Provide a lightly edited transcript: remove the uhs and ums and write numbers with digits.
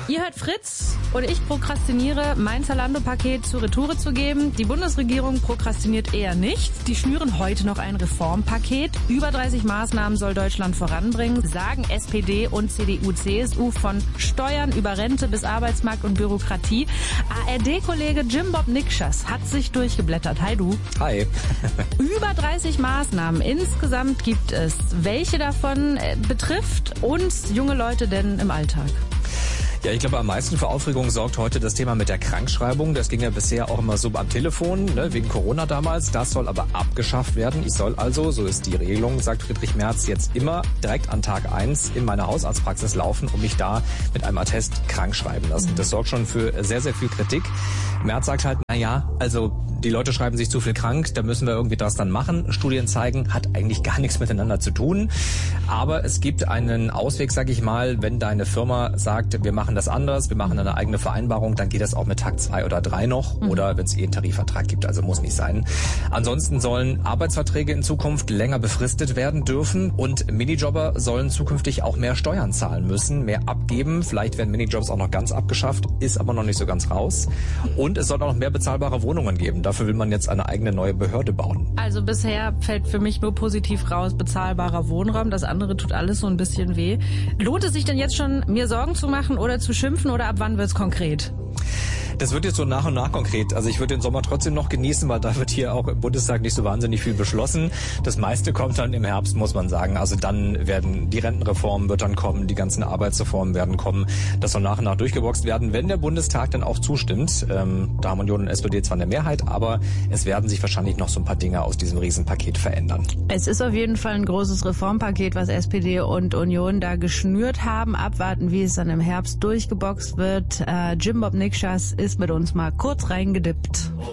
Ihr hört Fritz und ich prokrastiniere, mein Zalando-Paket zur Retoure zu geben. Die Bundesregierung prokrastiniert eher nicht. Die schnüren heute noch ein Reformpaket. Über 30 Maßnahmen soll Deutschland voranbringen, sagen SPD und CDU, CSU, von Steuern über Rente bis Arbeitsmarkt und Bürokratie. ARD-Kollege Jim Bob Nikschas hat sich durchgeblättert. Hi du. Hi. Über 30 Maßnahmen insgesamt gibt es. Welche davon betrifft uns junge Leute denn im Alltag? Ja, ich glaube, am meisten für Aufregung sorgt heute das Thema mit der Krankschreibung. Das ging ja bisher auch immer so am Telefon, ne, wegen Corona damals. Das soll aber abgeschafft werden. Ich soll also, so ist die Regelung, sagt Friedrich Merz, jetzt immer direkt an Tag 1 in meine Hausarztpraxis laufen und mich da mit einem Attest krank schreiben lassen. Das sorgt schon für sehr, sehr viel Kritik. Merz sagt halt, also die Leute schreiben sich zu viel krank, da müssen wir irgendwie das dann machen. Studien zeigen, hat eigentlich gar nichts miteinander zu tun. Aber es gibt einen Ausweg, sag ich mal, wenn deine Firma sagt, wir machen das anders, wir machen eine eigene Vereinbarung, dann geht das auch mit Tag 2 oder 3 noch oder wenn es einen Tarifvertrag gibt, also muss nicht sein. Ansonsten sollen Arbeitsverträge in Zukunft länger befristet werden dürfen und Minijobber sollen zukünftig auch mehr Steuern zahlen müssen, mehr abgeben. Vielleicht werden Minijobs auch noch ganz abgeschafft, ist aber noch nicht so ganz raus. Und es soll auch noch mehr bezahlbare Wohnungen geben. Dafür will man jetzt eine eigene neue Behörde bauen. Also bisher fällt für mich nur positiv raus, bezahlbarer Wohnraum. Das andere tut alles so ein bisschen weh. Lohnt es sich denn jetzt schon, mir Sorgen zu machen oder zu schimpfen oder ab wann wird's konkret? Das wird jetzt so nach und nach konkret. Also ich würde den Sommer trotzdem noch genießen, weil da wird hier auch im Bundestag nicht so wahnsinnig viel beschlossen. Das meiste kommt dann im Herbst, muss man sagen. Also dann werden die Rentenreformen wird dann kommen, die ganzen Arbeitsreformen werden kommen. Das soll nach und nach durchgeboxt werden, wenn der Bundestag dann auch zustimmt. Da haben Union und SPD zwar eine Mehrheit, aber es werden sich wahrscheinlich noch so ein paar Dinge aus diesem Riesenpaket verändern. Es ist auf jeden Fall ein großes Reformpaket, was SPD und Union da geschnürt haben. Abwarten, wie es dann im Herbst durchgeboxt wird. Jim Bob Nikschas ist mit uns mal kurz reingedippt.